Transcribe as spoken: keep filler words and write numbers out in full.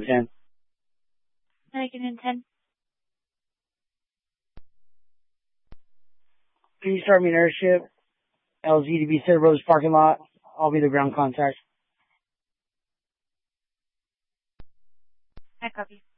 ten. Pelican ten. Can you start me an airship? L Z to be Cedar Rose parking lot. I'll be the ground contact. I copy.